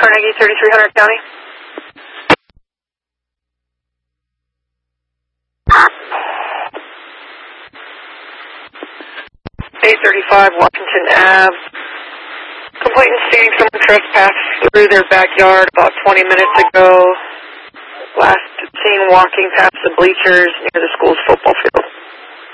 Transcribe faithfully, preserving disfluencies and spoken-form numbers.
Carnegie, thirty-three hundred County. eight thirty-five Washington Avenue. Complainant stating someone trespassed through their backyard about twenty minutes ago. Last seen walking past the bleachers near the school's football field.